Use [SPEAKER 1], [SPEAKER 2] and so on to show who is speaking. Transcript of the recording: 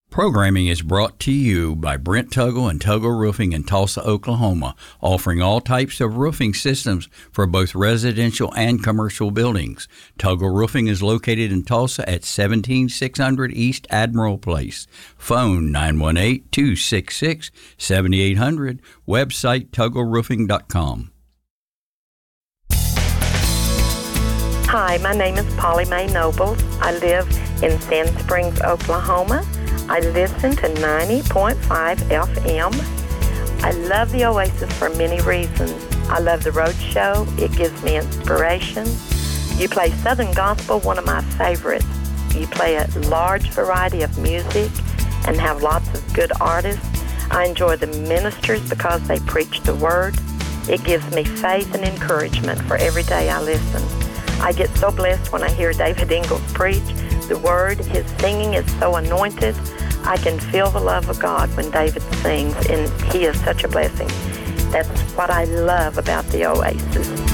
[SPEAKER 1] Programming is brought to you by Brent Tuggle and Tuggle Roofing in Tulsa, Oklahoma, offering all types of roofing systems for both residential and commercial buildings. Tuggle Roofing is located in Tulsa at 17600 East Admiral Place. Phone 918-266-7800. Website TuggleRoofing.com.
[SPEAKER 2] Hi, my name is Polly Mae Nobles. I live in Sand Springs, Oklahoma. I listen to 90.5 FM. I love the Oasis for many reasons. I love the road show. It gives me inspiration. You play Southern Gospel, one of my favorites. You play a large variety of music and have lots of good artists. I enjoy the ministers because they preach the Word. It gives me faith and encouragement for every day I listen. I get so blessed when I hear David Ingalls preach the Word. His singing is so anointed. I can feel the love of God when David sings, and he is such a blessing. That's what I love about the Oasis.